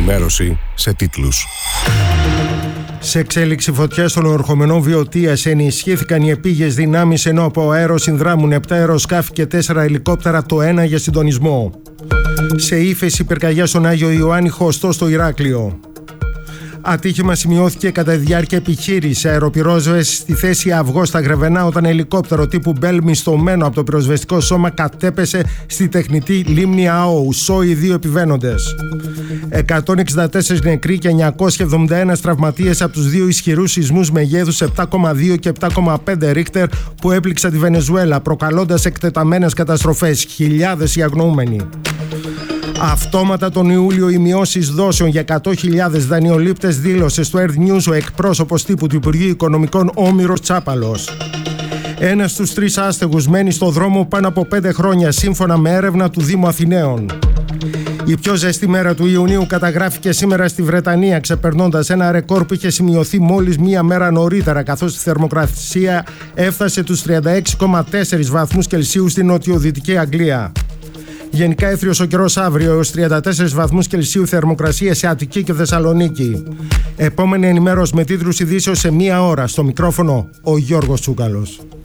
ενημέρωση σε τίτλους. Σε εξέλιξη φωτιάς στον ορχομενό Βιωτίας ενισχύθηκαν οι επίγειες δυνάμεις, ενώ από αέρο συνδράμουν 7 αεροσκάφη και 4 ελικόπτερα, το ένα για συντονισμό. Σε ύφεση πυρκαγιά στον Άγιο Ιωάννη Χωστό στο Ηράκλειο. Ατύχημα σημειώθηκε κατά τη διάρκεια επιχείρηση αεροπυρόσβεση στη θέση Αυγό στα Γρεβενά, όταν ελικόπτερο τύπου Μπέλ μισθωμένο από το πυροσβεστικό σώμα κατέπεσε στη τεχνητή λίμνη ΑΟ. Σώοι 2 επιβαίνοντες. 164 νεκροί και 971 τραυματίες από τους 2 ισχυρούς σεισμούς μεγέθους 7,2 και 7,5 Ρίχτερ που έπληξαν τη Βενεζουέλα, προκαλώντας εκτεταμένες καταστροφές. Χιλιάδες οι αγνοούμενοι. Αυτόματα τον Ιούλιο οι μειώσεις δόσεων για 100.000 δανειολήπτες, δήλωσε στο Earth News ο εκπρόσωπος τύπου του Υπουργείου Οικονομικών Όμηρος Τσάπαλος. Ένας στους 3 άστεγους μένει στο δρόμο πάνω από 5 χρόνια, σύμφωνα με έρευνα του Δήμου Αθηναίων. Η πιο ζεστή μέρα του Ιουνίου καταγράφηκε σήμερα στη Βρετανία, ξεπερνώντας ένα ρεκόρ που είχε σημειωθεί μόλις μία μέρα νωρίτερα, καθώς η θερμοκρασία έφτασε τους 36,4 βαθμούς Κελσίου στην νοτιοδυτική Αγγλία. Γενικά έθριος ο καιρός αύριο, έως 34 βαθμούς Κελσίου θερμοκρασία σε Αττική και Θεσσαλονίκη. Επόμενη ενημέρωση με τίτλους ειδήσεως σε 1 ώρα. Στο μικρόφωνο ο Γιώργος Τσούκαλος.